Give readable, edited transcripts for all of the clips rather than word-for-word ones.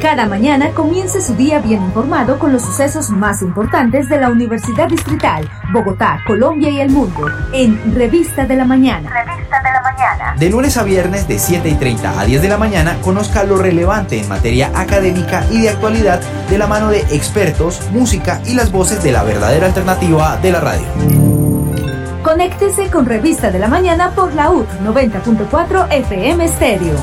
cada mañana comience su día bien informado con los sucesos más importantes de la Universidad Distrital, Bogotá, Colombia y el mundo, en Revista de la Mañana. Revista de la Mañana. De lunes a viernes de 7:30 a 10 de la mañana, conozca lo relevante en materia académica y de actualidad de la mano de expertos, música y las voces de la verdadera alternativa de la radio. Conéctese con Revista de la Mañana por la UT 90.4 FM Stereo.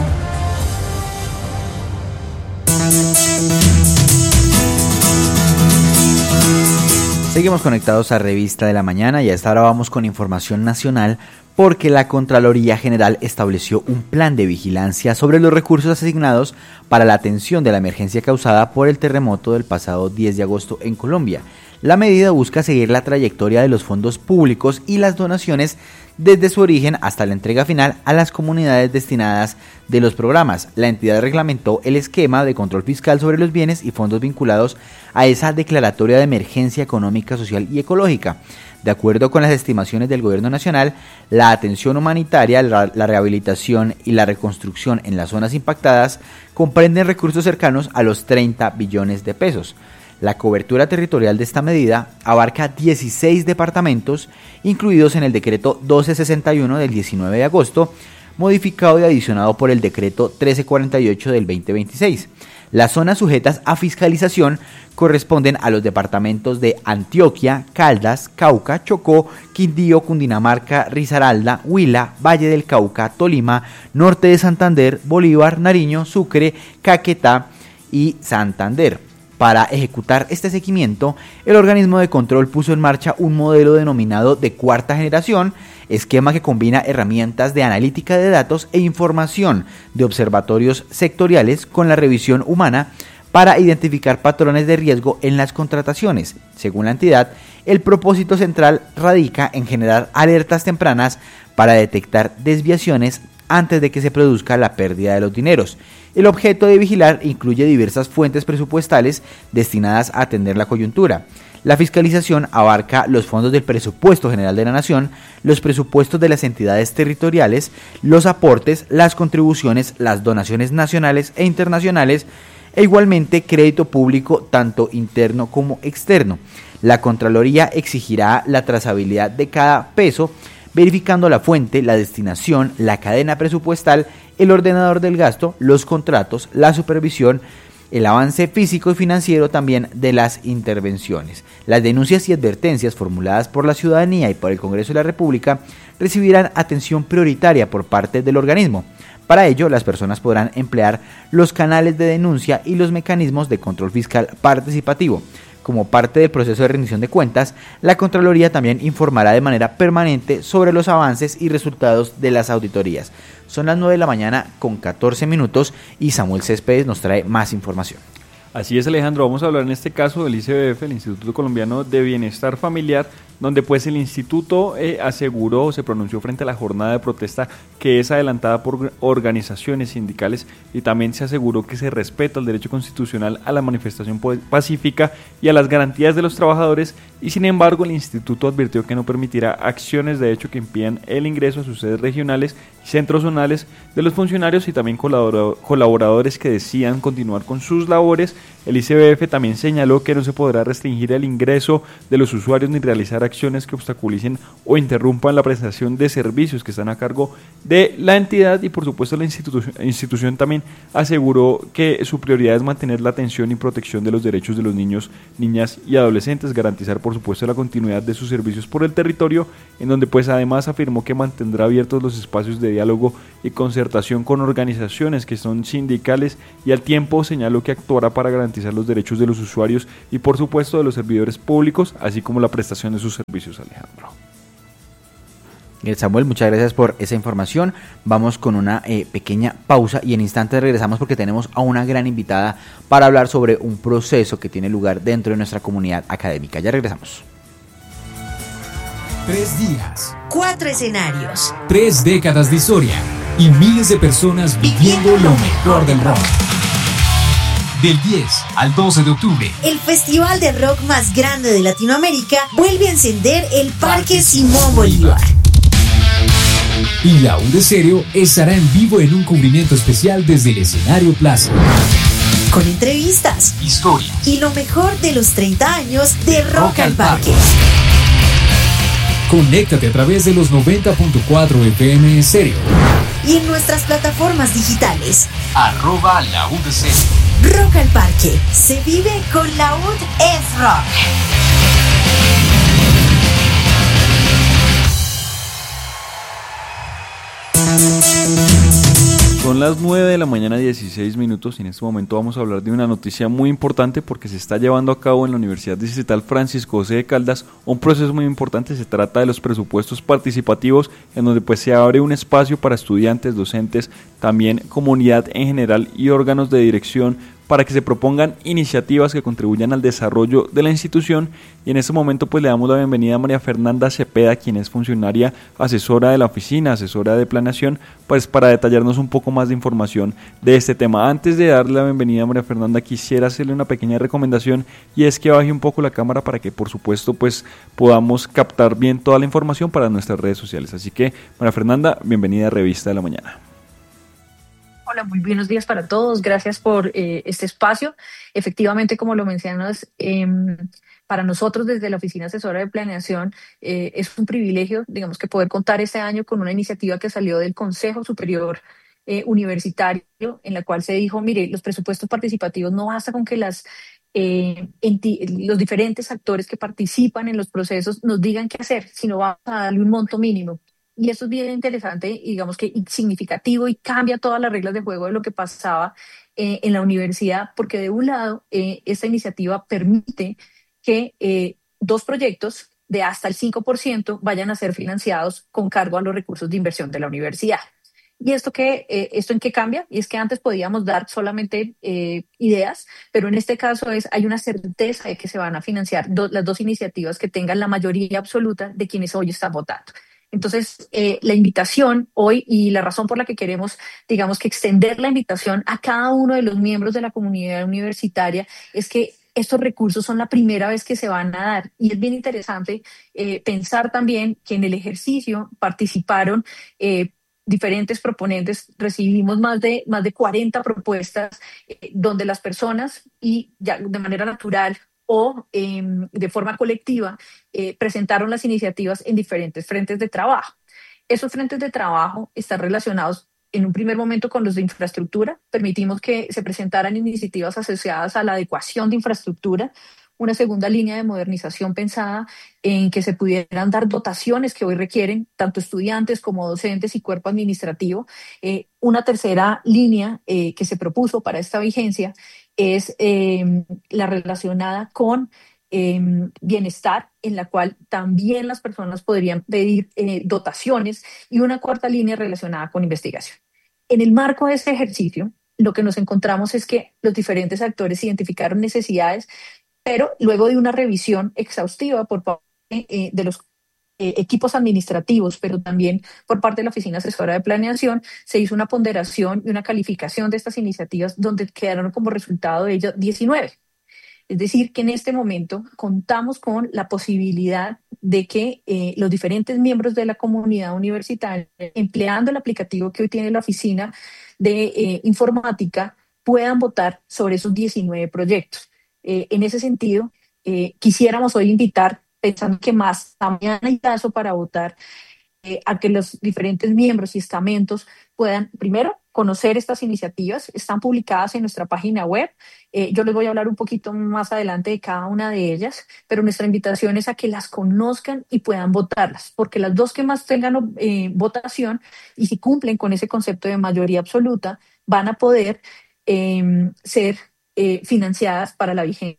Seguimos conectados a Revista de la Mañana y a esta hora vamos con información nacional porque la Contraloría General estableció un plan de vigilancia sobre los recursos asignados para la atención de la emergencia causada por el terremoto del pasado 10 de agosto en Colombia. La medida busca seguir la trayectoria de los fondos públicos y las donaciones desde su origen hasta la entrega final a las comunidades destinadas de los programas. La entidad reglamentó el esquema de control fiscal sobre los bienes y fondos vinculados a esa declaratoria de emergencia económica, social y ecológica. De acuerdo con las estimaciones del Gobierno Nacional, la atención humanitaria, la rehabilitación y la reconstrucción en las zonas impactadas comprenden recursos cercanos a los 30 billones de pesos. La cobertura territorial de esta medida abarca 16 departamentos, incluidos en el decreto 1261 del 19 de agosto, modificado y adicionado por el decreto 1348 del 2026. Las zonas sujetas a fiscalización corresponden a los departamentos de Antioquia, Caldas, Cauca, Chocó, Quindío, Cundinamarca, Risaralda, Huila, Valle del Cauca, Tolima, Norte de Santander, Bolívar, Nariño, Sucre, Caquetá y Santander. Para ejecutar este seguimiento, el organismo de control puso en marcha un modelo denominado de cuarta generación, esquema que combina herramientas de analítica de datos e información de observatorios sectoriales con la revisión humana para identificar patrones de riesgo en las contrataciones. Según la entidad, el propósito central radica en generar alertas tempranas para detectar desviaciones antes de que se produzca la pérdida de los dineros. El objeto de vigilar incluye diversas fuentes presupuestales destinadas a atender la coyuntura. La fiscalización abarca los fondos del Presupuesto General de la Nación, los presupuestos de las entidades territoriales, los aportes, las contribuciones, las donaciones nacionales e internacionales, e igualmente crédito público tanto interno como externo. La Contraloría exigirá la trazabilidad de cada peso, verificando la fuente, la destinación, la cadena presupuestal, el ordenador del gasto, los contratos, la supervisión, el avance físico y financiero también de las intervenciones. Las denuncias y advertencias formuladas por la ciudadanía y por el Congreso de la República recibirán atención prioritaria por parte del organismo. Para ello, las personas podrán emplear los canales de denuncia y los mecanismos de control fiscal participativo. Como parte del proceso de rendición de cuentas, la Contraloría también informará de manera permanente sobre los avances y resultados de las auditorías. Son las 9 de la mañana con 14 minutos y Samuel Céspedes nos trae más información. Así es, Alejandro, vamos a hablar en este caso del ICBF, el Instituto Colombiano de Bienestar Familiar, donde pues el instituto aseguró, se pronunció frente a la jornada de protesta que es adelantada por organizaciones sindicales y también se aseguró que se respeta el derecho constitucional a la manifestación pacífica y a las garantías de los trabajadores y sin embargo el instituto advirtió que no permitirá acciones de hecho que impidan el ingreso a sus sedes regionales y centros zonales de los funcionarios y también colaboradores que decidan continuar con sus labores. El ICBF también señaló que no se podrá restringir el ingreso de los usuarios ni realizar acciones que obstaculicen o interrumpan la prestación de servicios que están a cargo de la entidad y por supuesto la institución también aseguró que su prioridad es mantener la atención y protección de los derechos de los niños, niñas y adolescentes, garantizar por supuesto la continuidad de sus servicios por el territorio, en donde pues además afirmó que mantendrá abiertos los espacios de diálogo y concertación con organizaciones que son sindicales y al tiempo señaló que actuará para garantizar los derechos de los usuarios y por supuesto de los servidores públicos, así como la prestación de sus servicios, Alejandro. Samuel, muchas gracias por esa información. Vamos con una pequeña pausa y en instantes regresamos porque tenemos a una gran invitada para hablar sobre un proceso que tiene lugar dentro de nuestra comunidad académica. Ya regresamos. 3 días, 4 escenarios, 3 décadas de historia y miles de personas viviendo lo mejor del rock. Del 10 al 12 de octubre, el festival de rock más grande de Latinoamérica vuelve a encender el Parque Simón Bolívar. Y la U de Stereo estará en vivo en un cubrimiento especial desde el escenario Plaza. con entrevistas, historia y lo mejor de los 30 años de Rock al Parque. Conéctate a través de los 90.4 FM Estéreo. Y en nuestras plataformas digitales. @laudc. Rock al Parque. Se vive con la UD es rock. Son las 9 de la mañana, 16 minutos, y en este momento vamos a hablar de una noticia muy importante porque se está llevando a cabo en la Universidad Distrital Francisco José de Caldas un proceso muy importante. Se trata de los presupuestos participativos, en donde pues se abre un espacio para estudiantes, docentes, también comunidad en general y órganos de dirección para que se propongan iniciativas que contribuyan al desarrollo de la institución. Y en este momento pues le damos la bienvenida a María Fernanda Cepeda, quien es funcionaria asesora de la oficina, asesora de planeación, pues para detallarnos un poco más de información de este tema. Antes de darle la bienvenida a María Fernanda, quisiera hacerle una pequeña recomendación, y es que baje un poco la cámara para que por supuesto pues podamos captar bien toda la información para nuestras redes sociales. Así que María Fernanda, bienvenida a Revista de la Mañana. Hola, muy buenos días para todos. Gracias por este espacio. Efectivamente, como lo mencionas, para nosotros desde la Oficina Asesora de Planeación es un privilegio, digamos, que poder contar este año con una iniciativa que salió del Consejo Superior Universitario, en la cual se dijo, mire, los presupuestos participativos no basta con que los diferentes actores que participan en los procesos nos digan qué hacer, sino vamos a darle un monto mínimo. Y eso es bien interesante, digamos que significativo, y cambia todas las reglas de juego de lo que pasaba en la universidad, porque de un lado, esta iniciativa permite que 2 proyectos de hasta el 5% vayan a ser financiados con cargo a los recursos de inversión de la universidad. ¿Y esto en qué cambia? Y es que antes podíamos dar solamente ideas, pero en este caso hay una certeza de que se van a financiar las 2 iniciativas que tengan la mayoría absoluta de quienes hoy están votando. Entonces, la invitación hoy, y la razón por la que queremos, digamos, que extender la invitación a cada uno de los miembros de la comunidad universitaria, es que estos recursos son la primera vez que se van a dar. Y es bien interesante pensar también que en el ejercicio participaron diferentes proponentes. Recibimos más de 40 propuestas donde las personas, y ya de manera natural o de forma colectiva, presentaron las iniciativas en diferentes frentes de trabajo. Esos frentes de trabajo están relacionados en un primer momento con los de infraestructura. Permitimos que se presentaran iniciativas asociadas a la adecuación de infraestructura, una segunda línea de modernización pensada en que se pudieran dar dotaciones que hoy requieren tanto estudiantes como docentes y cuerpo administrativo. Una tercera línea que se propuso para esta vigencia es la relacionada con bienestar, en la cual también las personas podrían pedir dotaciones, y una cuarta línea relacionada con investigación. En el marco de este ejercicio, lo que nos encontramos es que los diferentes actores identificaron necesidades, pero luego de una revisión exhaustiva por parte de los equipos administrativos, pero también por parte de la Oficina Asesora de Planeación, se hizo una ponderación y una calificación de estas iniciativas, donde quedaron como resultado de ellas 19. Es decir, que en este momento contamos con la posibilidad de que los diferentes miembros de la comunidad universitaria, empleando el aplicativo que hoy tiene la Oficina de Informática, puedan votar sobre esos 19 proyectos. En ese sentido, quisiéramos hoy invitar, pensando que más mañana hay plazo para votar, a que los diferentes miembros y estamentos puedan, primero, conocer estas iniciativas. Están publicadas en nuestra página web. Yo les voy a hablar un poquito más adelante de cada una de ellas, pero nuestra invitación es a que las conozcan y puedan votarlas, porque las 2 que más tengan votación, y si cumplen con ese concepto de mayoría absoluta, van a poder ser financiadas para la vigencia.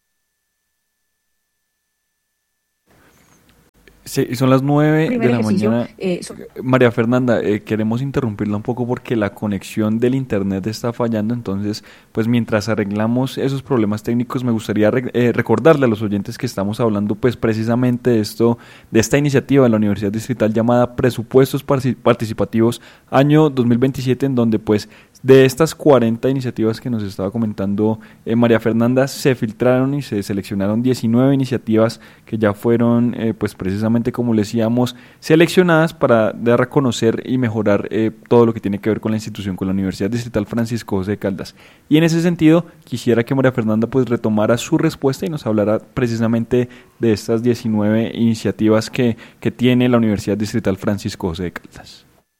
Sí, son las 9 de la mañana. María Fernanda, queremos interrumpirla un poco porque la conexión del internet está fallando. Entonces, pues mientras arreglamos esos problemas técnicos, me gustaría recordarle a los oyentes que estamos hablando pues precisamente de esta iniciativa de la Universidad Distrital llamada Presupuestos Participativos año 2027, en donde pues De estas 40 iniciativas que nos estaba comentando María Fernanda, se filtraron y se seleccionaron 19 iniciativas que ya fueron, pues precisamente como le decíamos, seleccionadas para dar a conocer y mejorar todo lo que tiene que ver con la institución, con la Universidad Distrital Francisco José de Caldas. Y en ese sentido, quisiera que María Fernanda pues retomara su respuesta y nos hablara precisamente de estas 19 iniciativas que tiene la Universidad Distrital Francisco José de Caldas.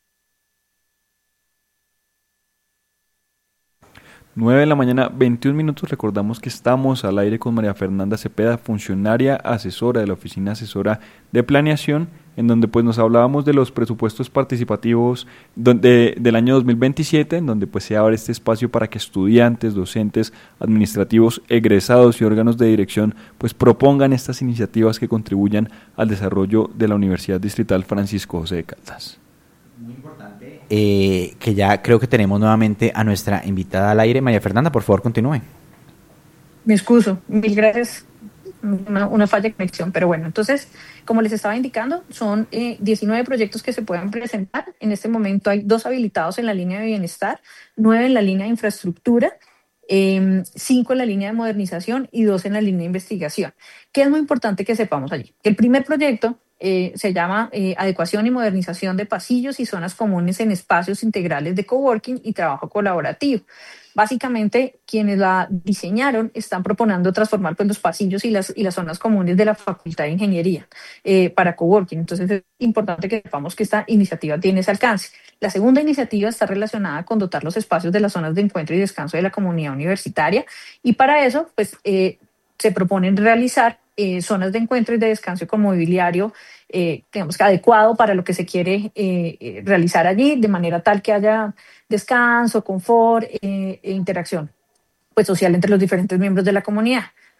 9 de la mañana, 21 minutos. Recordamos que estamos al aire con María Fernanda Cepeda, funcionaria asesora de la Oficina Asesora de Planeación, en donde pues nos hablábamos de los presupuestos participativos del año 2027, en donde pues se abre este espacio para que estudiantes, docentes, administrativos, egresados y órganos de dirección pues propongan estas iniciativas que contribuyan al desarrollo de la Universidad Distrital Francisco José de Caldas. Muy importante. Que ya creo que tenemos nuevamente a nuestra invitada al aire. María Fernanda, por favor, continúe. Me excuso, mil gracias. Una falla de conexión, pero bueno, entonces, como les estaba indicando, son 19 proyectos que se pueden presentar. En este momento hay 2 habilitados en la línea de bienestar, 9 en la línea de infraestructura, 5 en la línea de modernización y 2 en la línea de investigación. ¿Qué es muy importante que sepamos allí? El primer proyecto se llama Adecuación y Modernización de Pasillos y Zonas Comunes en Espacios Integrales de Coworking y Trabajo Colaborativo. Básicamente, quienes la diseñaron están proponiendo transformar pues, los pasillos y las zonas comunes de la Facultad de Ingeniería para coworking. Entonces, es importante que sepamos que esta iniciativa tiene ese alcance. La segunda iniciativa está relacionada con dotar los espacios de las zonas de encuentro y descanso de la comunidad universitaria, y para eso pues, se proponen realizar zonas de encuentro y de descanso con mobiliario digamos que adecuado para lo que se quiere realizar allí, de manera tal que haya descanso, confort e interacción pues, social entre los diferentes miembros de la comunidad.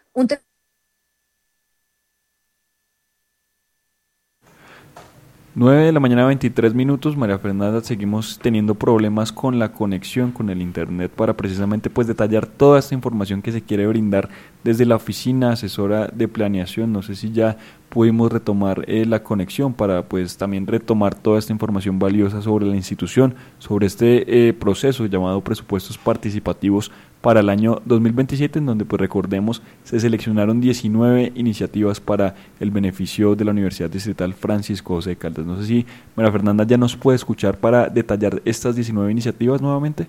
9 de la mañana, 23 minutos. María Fernanda, seguimos teniendo problemas con la conexión, con el internet, para precisamente pues detallar toda esta información que se quiere brindar desde la Oficina Asesora de Planeación. No sé si ya pudimos retomar la conexión para pues también retomar toda esta información valiosa sobre la institución, sobre este proceso llamado presupuestos participativos para el año 2027, en donde pues recordemos se seleccionaron 19 iniciativas para el beneficio de la Universidad Distrital Francisco José de Caldas. No sé si María Fernanda ya nos puede escuchar para detallar estas 19 iniciativas nuevamente.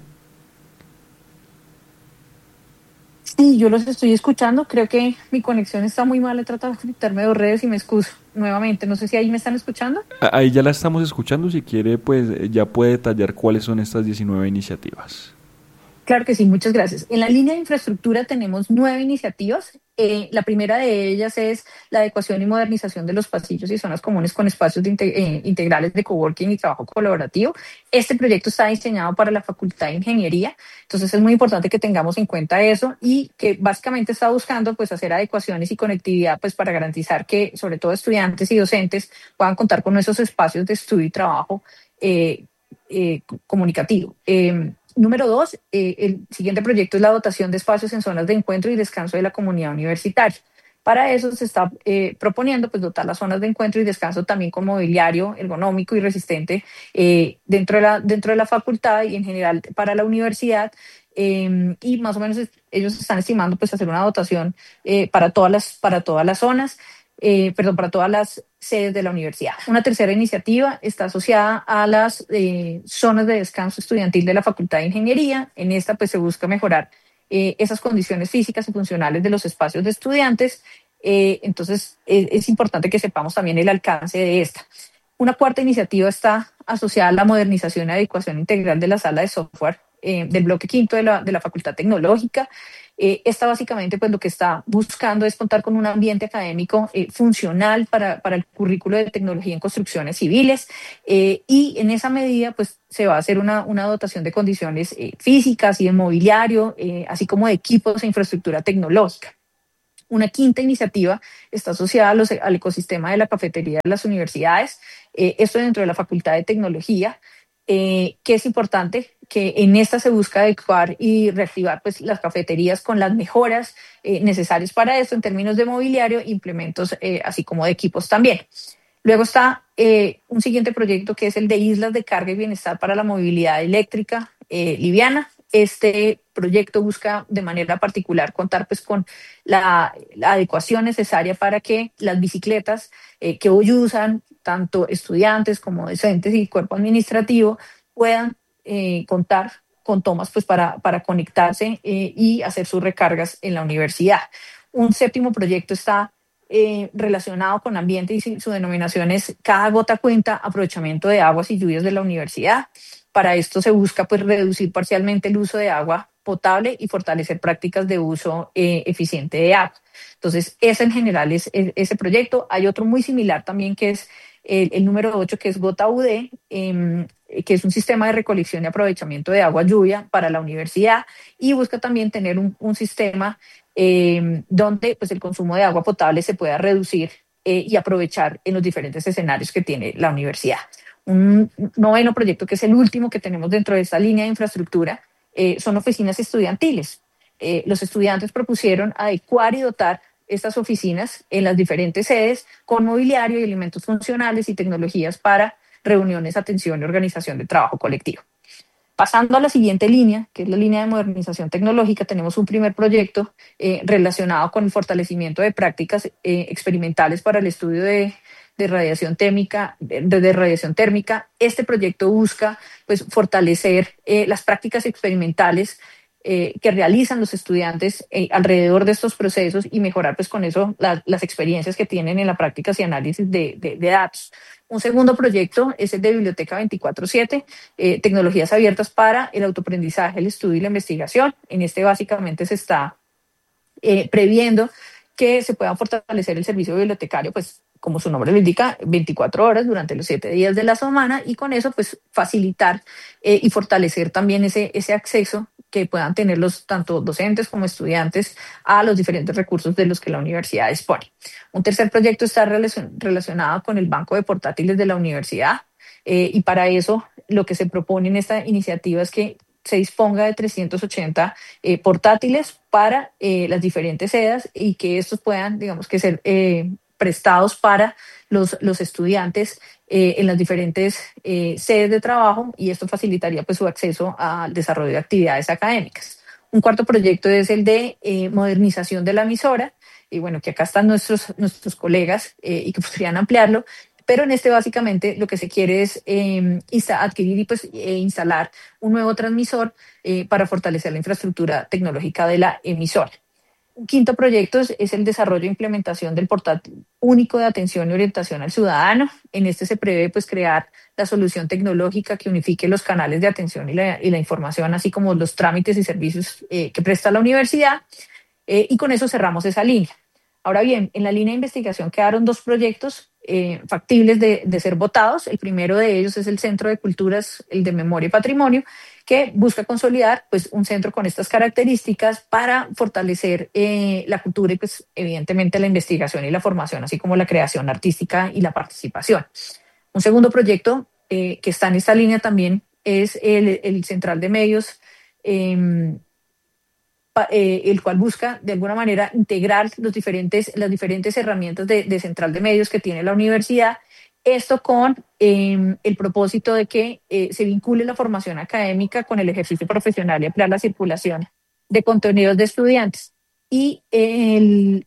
Sí, yo los estoy escuchando. Creo que mi conexión está muy mal. He tratado de conectarme a 2 redes y me excuso nuevamente. No sé si ahí me están escuchando. Ahí ya la estamos escuchando. Si quiere, pues ya puede detallar cuáles son estas 19 iniciativas. Claro que sí, muchas gracias. En la línea de infraestructura tenemos 9 iniciativas. La primera de ellas es la adecuación y modernización de los pasillos y zonas comunes con espacios integrales de coworking y trabajo colaborativo. Este proyecto está diseñado para la Facultad de Ingeniería, entonces es muy importante que tengamos en cuenta eso, y que básicamente está buscando pues hacer adecuaciones y conectividad pues para garantizar que sobre todo estudiantes y docentes puedan contar con esos espacios de estudio y trabajo comunicativo. Número 2, el siguiente proyecto es la dotación de espacios en zonas de encuentro y descanso de la comunidad universitaria. Para eso se está proponiendo pues, dotar las zonas de encuentro y descanso también con mobiliario ergonómico y resistente dentro de la facultad y en general para la universidad. Y más o menos ellos están estimando pues, hacer una dotación para todas las zonas. Para todas las sedes de la universidad. Una tercera iniciativa está asociada a las zonas de descanso estudiantil de la Facultad de Ingeniería. En esta pues se busca mejorar esas condiciones físicas y funcionales de los espacios de estudiantes. Entonces es importante que sepamos también el alcance de esta. Una cuarta iniciativa está asociada a la modernización y adecuación integral de la sala de software del bloque quinto de la Facultad Tecnológica. Esta básicamente pues lo que está buscando es contar con un ambiente académico funcional para el currículo de tecnología en construcciones civiles, y en esa medida pues se va a hacer una dotación de condiciones físicas y de mobiliario, así como de equipos e infraestructura tecnológica. Una quinta iniciativa está asociada al ecosistema de la cafetería de las universidades, esto dentro de la Facultad de Tecnología, que es importante que en esta se busca adecuar y reactivar pues, las cafeterías con las mejoras necesarias para esto en términos de mobiliario, implementos, así como de equipos también. Luego está un siguiente proyecto que es el de islas de carga y bienestar para la movilidad eléctrica liviana. Este proyecto busca de manera particular contar pues con la adecuación necesaria para que las bicicletas que hoy usan tanto estudiantes como docentes y cuerpo administrativo puedan contar con tomas pues para conectarse y hacer sus recargas en la universidad. Un séptimo proyecto está relacionado con ambiente y su denominación es Cada Gota Cuenta, aprovechamiento de aguas y lluvias de la universidad. Para esto se busca pues reducir parcialmente el uso de agua potable y fortalecer prácticas de uso eficiente de agua. Entonces, ese en general es ese proyecto. Hay otro muy similar también que es el número 8, que es Gota UD, que es un sistema de recolección y aprovechamiento de agua lluvia para la universidad y busca también tener un sistema donde pues, el consumo de agua potable se pueda reducir y aprovechar en los diferentes escenarios que tiene la universidad. Un noveno proyecto, que es el último que tenemos dentro de esta línea de infraestructura, son oficinas estudiantiles. Los estudiantes propusieron adecuar y dotar estas oficinas en las diferentes sedes con mobiliario y elementos funcionales y tecnologías para reuniones, atención y organización de trabajo colectivo. Pasando a la siguiente línea, que es la línea de modernización tecnológica, tenemos un primer proyecto relacionado con el fortalecimiento de prácticas experimentales para el estudio de radiación térmica, Este proyecto busca pues, fortalecer las prácticas experimentales que realizan los estudiantes alrededor de estos procesos y mejorar pues, con eso las experiencias que tienen en la práctica y análisis de datos. Un segundo proyecto es el de Biblioteca 24/7, tecnologías abiertas para el autoaprendizaje, el estudio y la investigación. En este básicamente se está previendo que se pueda fortalecer el servicio bibliotecario, pues como su nombre lo indica, 24 horas durante los 7 días de la semana y con eso pues facilitar y fortalecer también ese acceso que puedan tener los tanto docentes como estudiantes a los diferentes recursos de los que la universidad dispone. Un tercer proyecto está relacionado con el banco de portátiles de la universidad y para eso lo que se propone en esta iniciativa es que se disponga de 380 portátiles para las diferentes sedes y que estos puedan, digamos que ser prestados para los estudiantes en las diferentes sedes de trabajo y esto facilitaría pues, su acceso al desarrollo de actividades académicas. Un cuarto proyecto es el de modernización de la emisora y bueno, que acá están nuestros colegas y que podrían ampliarlo, pero en este básicamente lo que se quiere es adquirir y pues, instalar un nuevo transmisor para fortalecer la infraestructura tecnológica de la emisora. Un quinto proyecto es el desarrollo e implementación del portátil único de atención y orientación al ciudadano. En este se prevé pues, crear la solución tecnológica que unifique los canales de atención y la información, así como los trámites y servicios que presta la universidad. Y con eso cerramos esa línea. Ahora bien, en la línea de investigación quedaron 2 proyectos factibles de ser votados. El primero de ellos es el Centro de Culturas, el de Memoria y Patrimonio, que busca consolidar pues, un centro con estas características para fortalecer la cultura y pues, evidentemente la investigación y la formación, así como la creación artística y la participación. Un segundo proyecto que está en esta línea también es el Central de Medios, el cual busca de alguna manera integrar las diferentes herramientas de central de medios que tiene la universidad, esto con el propósito de que se vincule la formación académica con el ejercicio profesional y ampliar la circulación de contenidos de estudiantes. Y en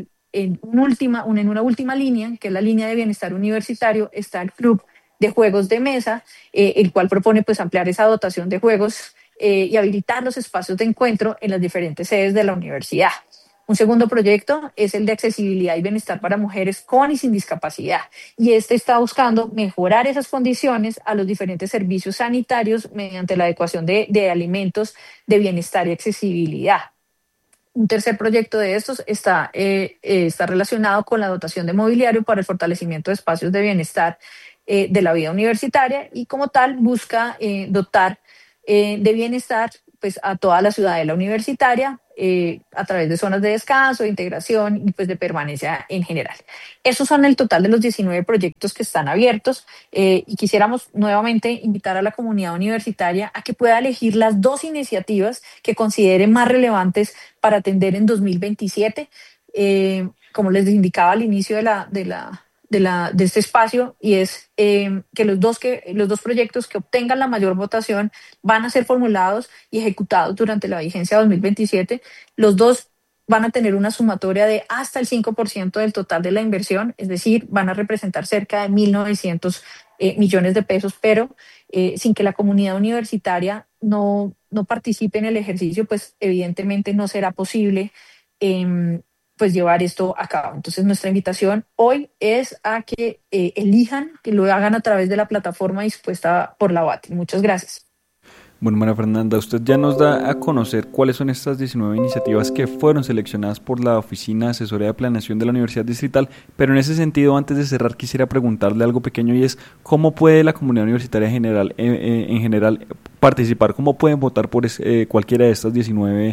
una última línea, que es la línea de bienestar universitario, está el Club de Juegos de Mesa, el cual propone pues, ampliar esa dotación de juegos y habilitar los espacios de encuentro en las diferentes sedes de la universidad. Un segundo proyecto es el de accesibilidad y bienestar para mujeres con y sin discapacidad. Y este está buscando mejorar esas condiciones a los diferentes servicios sanitarios mediante la adecuación de alimentos de bienestar y accesibilidad. Un tercer proyecto de estos está relacionado con la dotación de mobiliario para el fortalecimiento de espacios de bienestar de la vida universitaria y como tal busca dotar de bienestar pues, a toda la ciudadela universitaria a través de zonas de descanso, de integración y pues, de permanencia en general. Esos son el total de los 19 proyectos que están abiertos y quisiéramos nuevamente invitar a la comunidad universitaria a que pueda elegir las 2 iniciativas que considere más relevantes para atender en 2027. Como les indicaba al inicio de de este espacio, y es que los dos proyectos que obtengan la mayor votación van a ser formulados y ejecutados durante la vigencia 2027. Los dos van a tener una sumatoria de hasta el 5% del total de la inversión, es decir, van a representar cerca de 1.900 millones de pesos, pero sin que la comunidad universitaria no participe en el ejercicio, pues evidentemente no será posible pues llevar esto a cabo. Entonces nuestra invitación hoy es a que elijan, que lo hagan a través de la plataforma dispuesta por la OATI. Muchas gracias. Bueno, María Fernanda, usted ya nos da a conocer cuáles son estas 19 iniciativas que fueron seleccionadas por la Oficina Asesoría de Planeación de la Universidad Distrital, pero en ese sentido, antes de cerrar, quisiera preguntarle algo pequeño, y es ¿cómo puede la comunidad universitaria en general participar? ¿Cómo pueden votar por cualquiera de estas 19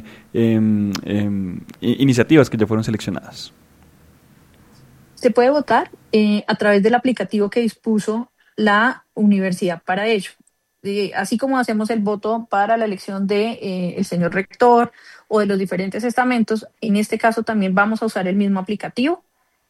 iniciativas que ya fueron seleccionadas? Se puede votar a través del aplicativo que dispuso la universidad para ello. Así como hacemos el voto para la elección de el señor rector o de los diferentes estamentos, en este caso también vamos a usar el mismo aplicativo.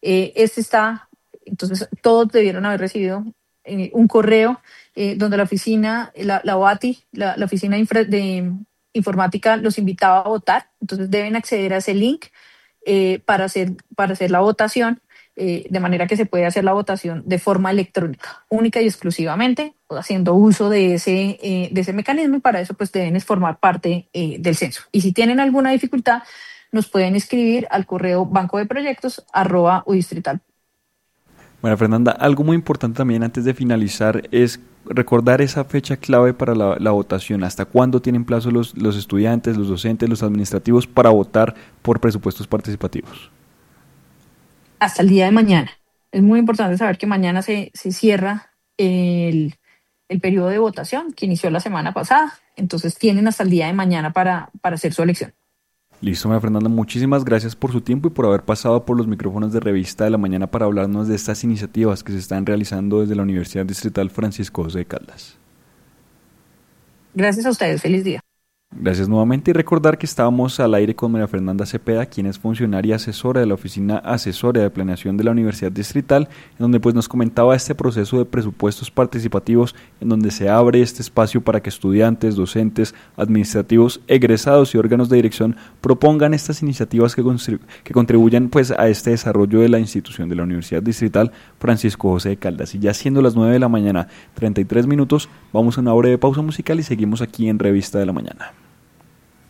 Entonces todos debieron haber recibido un correo donde la oficina, la OATI, la oficina de informática los invitaba a votar. Entonces deben acceder a ese link para hacer la votación. De manera que se puede hacer la votación de forma electrónica, única y exclusivamente, haciendo uso de ese mecanismo, y para eso pues deben formar parte del censo. Y si tienen alguna dificultad, nos pueden escribir al correo bancodeproyectos@udistrital. Bueno, Fernanda, algo muy importante también antes de finalizar es recordar esa fecha clave para la votación. ¿Hasta cuándo tienen plazo los estudiantes, los docentes, los administrativos para votar por presupuestos participativos? Hasta el día de mañana. Es muy importante saber que mañana se cierra el periodo de votación que inició la semana pasada. Entonces tienen hasta el día de mañana para hacer su elección. Listo, María Fernanda, muchísimas gracias por su tiempo y por haber pasado por los micrófonos de Revista de la Mañana para hablarnos de estas iniciativas que se están realizando desde la Universidad Distrital Francisco José de Caldas. Gracias a ustedes, feliz día. Gracias nuevamente, y recordar que estábamos al aire con María Fernanda Cepeda, quien es funcionaria asesora de la Oficina Asesoria de Planeación de la Universidad Distrital, en donde pues nos comentaba este proceso de presupuestos participativos, en donde se abre este espacio para que estudiantes, docentes, administrativos, egresados y órganos de dirección propongan estas iniciativas que contribuyan pues a este desarrollo de la institución de la Universidad Distrital Francisco José de Caldas. Y ya siendo las 9 de la mañana, 33 minutos, vamos a una breve pausa musical y seguimos aquí en Revista de la Mañana.